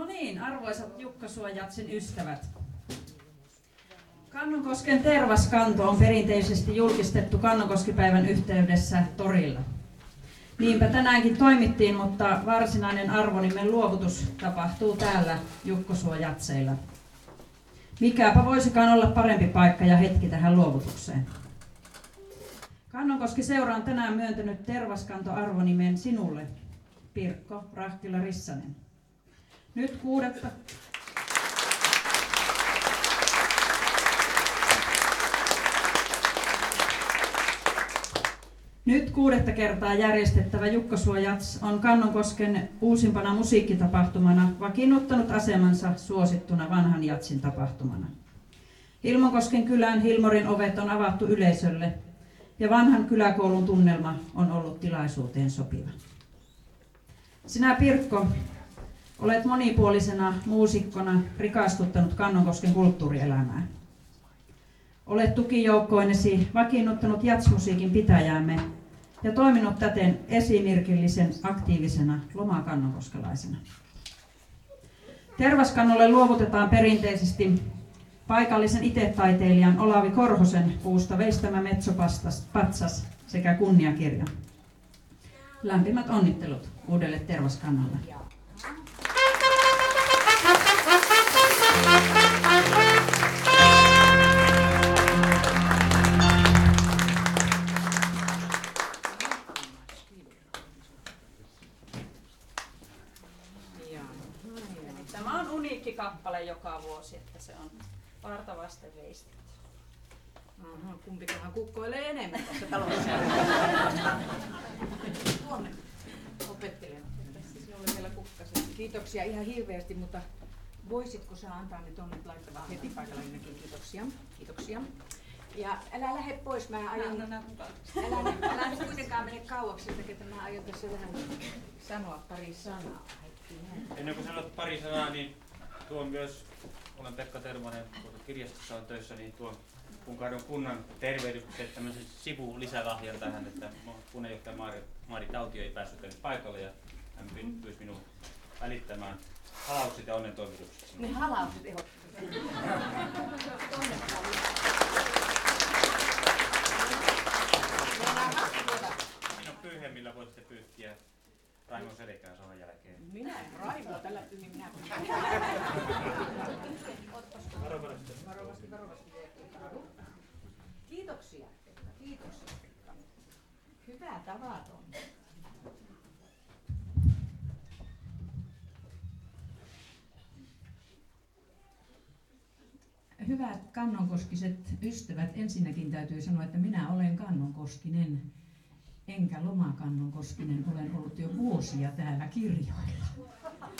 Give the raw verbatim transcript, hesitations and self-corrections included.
No niin, arvoisat Jukkasuojatsin ystävät. Kannonkosken tervaskanto on perinteisesti julkistettu Kannonkoskipäivän yhteydessä torilla. Niinpä tänäänkin toimittiin, mutta varsinainen arvonimen luovutus tapahtuu täällä Jukkasuojatseilla. Mikäpä voisikaan olla parempi paikka ja hetki tähän luovutukseen. Kannonkoski-seura on tänään myöntänyt tervaskantoarvonimen sinulle, Pirkko Rahtila-Rissanen. Nyt kuudetta... Nyt kuudetta kertaa järjestettävä Jukkasuojats on Kannonkosken uusimpana musiikkitapahtumana vakiinnuttanut asemansa suosittuna vanhan jatsin tapahtumana. Hilmonkosken kylän Hilmorin ovet on avattu yleisölle ja vanhan kyläkoulun tunnelma on ollut tilaisuuteen sopiva. Sinä, Pirkko, olet monipuolisena muusikkona rikastuttanut Kannonkosken kulttuurielämää. Olet tukijoukkoinesi vakiinnuttanut jatsmusiikin pitäjäämme ja toiminut täten esimerkillisen aktiivisena lomakannonkoskelaisena. Tervaskannolle luovutetaan perinteisesti paikallisen itetaiteilijan Olavi Korhosen puusta veistämä metsopatsas sekä kunniakirja. Lämpimät onnittelut uudelle tervaskannalle. Tämä on uniikki kappale joka vuosi, että se on vartavasten veistetty. Aha, kumpikohan kukkoilee enemmän tässä talossa. Tuonne opettelen. Tässä oli vielä kukkaset. Kiitoksia ihan hirveästi, mutta voisitko sä antaa ne tuonne laittamaan heti paikalla jonnekin? Kiitoksia. Kiitoksia. Ja älä lähde pois, mä aion... No, no, no. Älä, älä nyt kuitenkaan mene kauaksi, että mä aion tässä vähän sanoa pari sanaa. Ennen kuin sanot pari sanaa, niin tuon myös, olen Pekka Tervonen, tuolta kirjastossa on töissä, niin tuon Punkahdon kunnan tervehdykset, tämmöisen sivu lisälahjan tähän, että puheenjohtaja Maari, Maari Tautio ei päässyt tänne paikalle ja hän pyysi minua välittämään halaukset ja onnen toivotukset. Ne halaukset ehdottomasti. Siinä on pyyhe, millä voitte pyyhkiä Raimon selkään sohan jälkeen. Minä en Raimo tällä pyyhin, minä pyyhin. Varovasti. Varovasti, varovasti. Kiitoksia, Pekka. Kiitoksia, Pekka. Hyvä tavaton. Hyvät kannonkoskiset ystävät, ensinnäkin täytyy sanoa, että minä olen kannonkoskinen, enkä lomakannonkoskinen. Olen ollut jo vuosia täällä kirjoilla.